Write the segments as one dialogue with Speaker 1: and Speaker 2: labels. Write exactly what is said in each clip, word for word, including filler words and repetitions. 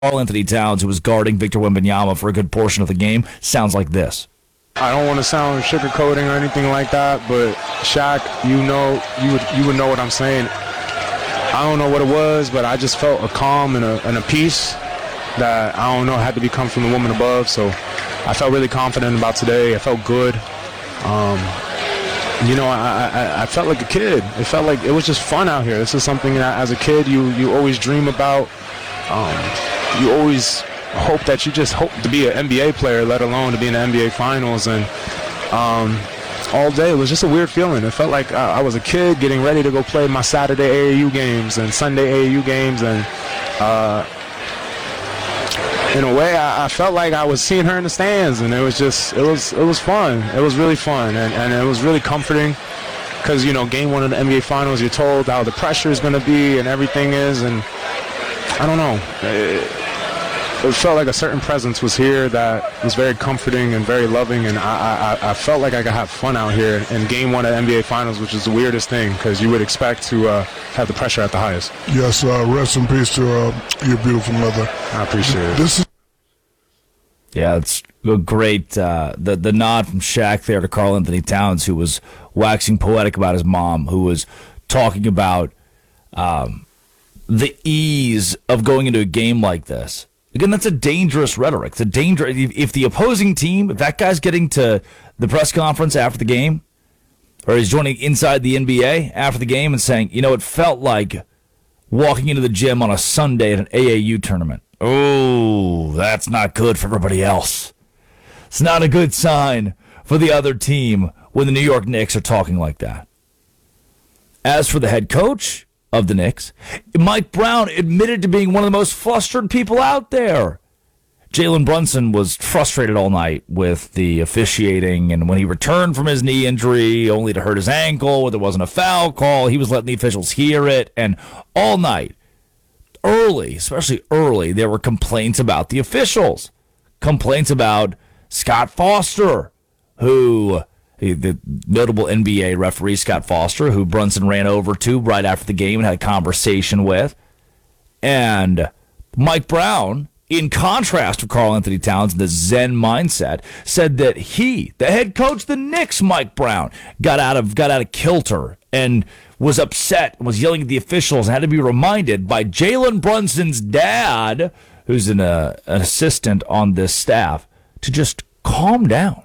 Speaker 1: Karl-Anthony Towns, who was guarding Victor Wembanyama for a good portion of the game, sounds like this.
Speaker 2: I don't want to sound sugarcoating or anything like that, but Shaq, you know, you would you would know what I'm saying. I don't know what it was, but I just felt a calm and a, and a peace that, I don't know, had to be come from the woman above. So I felt really confident about today. I felt good. Um, you know, I, I, I felt like a kid. It felt like it was just fun out here. This is something that as a kid you, you always dream about. Um, you always hope that you just hope to be an N B A player, let alone to be in the N B A Finals. And um, all day it was just a weird feeling. It felt like I, I was a kid getting ready to go play my Saturday A A U games and Sunday A A U games. And uh, in a way, I, I felt like I was seeing her in the stands, and it was just, it was, it was fun. It was really fun, and, and it was really comforting because, you know, game one of the N B A Finals, you're told how the pressure is going to be and everything is, and I don't know. It, it felt like a certain presence was here that was very comforting and very loving, and I, I, I felt like I could have fun out here in game one of the N B A Finals, which is the weirdest thing because you would expect to uh, have the pressure at the highest.
Speaker 3: Yes, uh, rest in peace to uh, your beautiful mother.
Speaker 2: I appreciate it.
Speaker 3: This is
Speaker 1: Yeah, it's a great, uh, the, the nod from Shaq there to Karl-Anthony Towns, who was waxing poetic about his mom, who was talking about um, the ease of going into a game like this. Again, that's a dangerous rhetoric. It's a danger. If, if the opposing team, if that guy's getting to the press conference after the game, or he's joining inside the N B A after the game and saying, you know, it felt like walking into the gym on a Sunday at an A A U tournament. Oh, that's not good for everybody else. It's not a good sign for the other team when the New York Knicks are talking like that. As for the head coach of the Knicks, Mike Brown admitted to being one of the most flustered people out there. Jalen Brunson was frustrated all night with the officiating, and when he returned from his knee injury, only to hurt his ankle, there wasn't a foul call, he was letting the officials hear it, and all night, early, especially early, there were complaints about the officials. Complaints about Scott Foster, who, the notable N B A referee Scott Foster, who Brunson ran over to right after the game and had a conversation with. And Mike Brown, in contrast to Karl-Anthony Towns and the Zen mindset, said that he, the head coach of the Knicks, Mike Brown, got out of got out of kilter and was upset and was yelling at the officials and had to be reminded by Jalen Brunson's dad, who's an, uh, an assistant on this staff, to just calm down.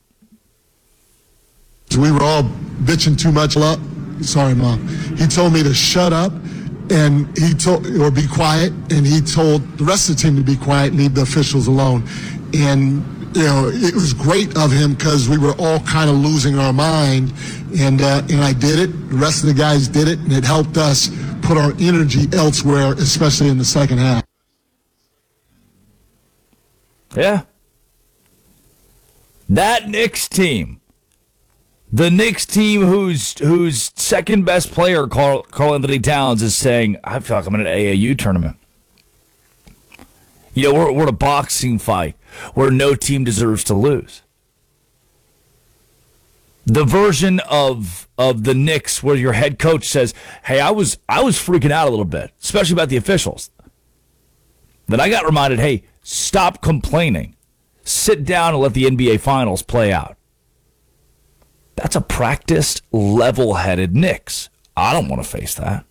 Speaker 3: we were all bitching too much up. Sorry, Mom. He told me to shut up, and he told or be quiet, and he told the rest of the team to be quiet and leave the officials alone. And you know, it was great of him because we were all kind of losing our mind, and uh, and I did it. The rest of the guys did it, and it helped us put our energy elsewhere, especially in the second half.
Speaker 1: Yeah. That Knicks team, the Knicks team whose whose second best player, Carl, Karl-Anthony Towns, is saying, I feel like I'm in an A A U tournament. You know, we're, we're in a boxing fight where no team deserves to lose. The version of of the Knicks where your head coach says, hey, I was I was freaking out a little bit, especially about the officials. Then I got reminded, hey, stop complaining. Sit down and let the N B A Finals play out. That's a practiced, level-headed Knicks. I don't want to face that.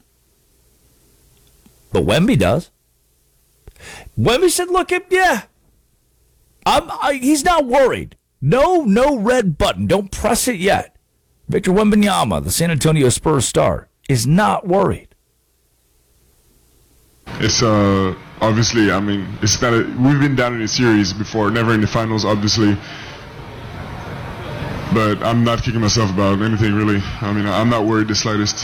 Speaker 1: But Wemby does. Wemby said, look, yeah, I'm, I, he's not worried. No, no red button. Don't press it yet. Victor Wembanyama, the San Antonio Spurs star, is not worried.
Speaker 4: It's uh obviously, I mean, it's not a, we've been down in a series before, never in the finals, obviously. But I'm not kicking myself about anything, really. I mean, I'm not worried the slightest.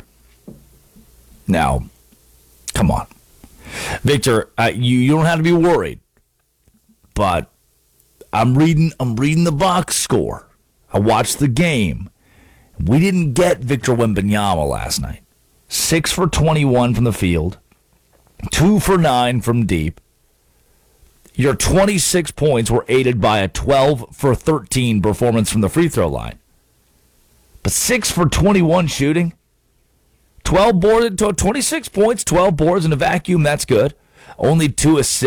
Speaker 1: Now, come on. Victor, uh, you, you don't have to be worried. But I'm reading I'm reading the box score. I watched the game. We didn't get Victor Wembanyama last night. Six for twenty-one from the field. Two for nine from deep. Your twenty-six points were aided by a twelve for thirteen performance from the free throw line. But six for twenty-one shooting. twelve boards, twenty-six points, twelve boards in a vacuum, that's good. only two assists.